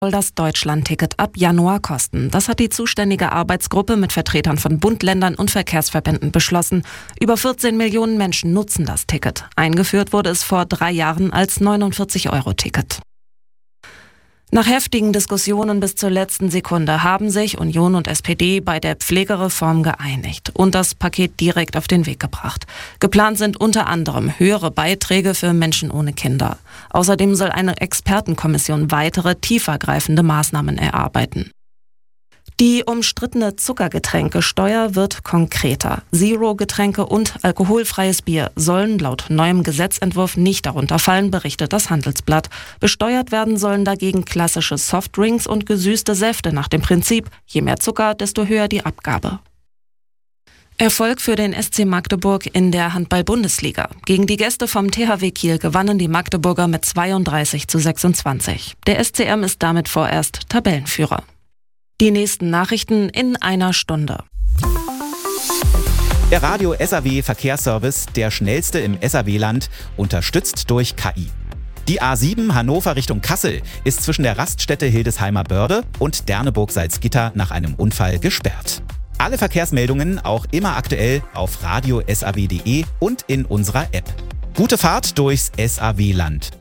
soll das Deutschland-Ticket ab Januar kosten. Das hat die zuständige Arbeitsgruppe mit Vertretern von Bund, Ländern und Verkehrsverbänden beschlossen. Über 14 Millionen Menschen nutzen das Ticket. Eingeführt wurde es vor 3 Jahren als 49-Euro-Ticket. Nach heftigen Diskussionen bis zur letzten Sekunde haben sich Union und SPD bei der Pflegereform geeinigt und das Paket direkt auf den Weg gebracht. Geplant sind unter anderem höhere Beiträge für Menschen ohne Kinder. Außerdem soll eine Expertenkommission weitere, tiefergreifende Maßnahmen erarbeiten. Die umstrittene Zuckergetränkesteuer wird konkreter. Zero-Getränke und alkoholfreies Bier sollen laut neuem Gesetzentwurf nicht darunter fallen, berichtet das Handelsblatt. Besteuert werden sollen dagegen klassische Softdrinks und gesüßte Säfte nach dem Prinzip, je mehr Zucker, desto höher die Abgabe. Erfolg für den SC Magdeburg in der Handball-Bundesliga. Gegen die Gäste vom THW Kiel gewannen die Magdeburger mit 32:26. Der SCM ist damit vorerst Tabellenführer. Die nächsten Nachrichten in einer Stunde. Der Radio SAW Verkehrsservice, der schnellste im SAW-Land, unterstützt durch KI. Die A7 Hannover Richtung Kassel ist zwischen der Raststätte Hildesheimer Börde und Derneburg-Salzgitter nach einem Unfall gesperrt. Alle Verkehrsmeldungen auch immer aktuell auf radiosaw.de und in unserer App. Gute Fahrt durchs SAW-Land.